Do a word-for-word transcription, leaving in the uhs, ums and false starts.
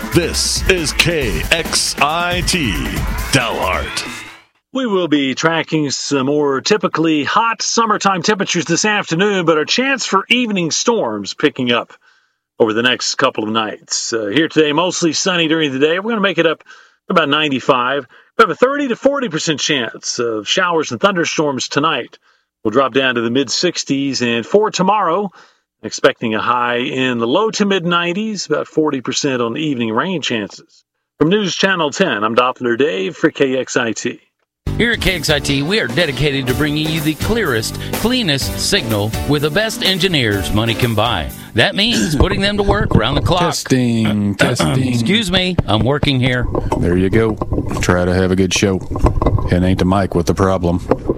This is K X I T Dalhart. We will be tracking some more typically hot summertime temperatures this afternoon, but a chance for evening storms picking up over the next couple of nights. Uh, here today, mostly sunny during the day. We're going to make it up to about ninety-five. We have a thirty to forty percent chance of showers and thunderstorms tonight. We'll drop down to the mid-sixties, and for tomorrow, expecting a high in the low to mid-nineties, about forty percent on the evening rain chances. From News Channel ten, I'm Doppler Dave for K X I T. Here at K X I T, we are dedicated to bringing you the clearest, cleanest signal with the best engineers money can buy. That means putting them to work around the clock. Testing, testing. Excuse me, I'm working here. There you go. Try to have a good show. It ain't the mic with the problem.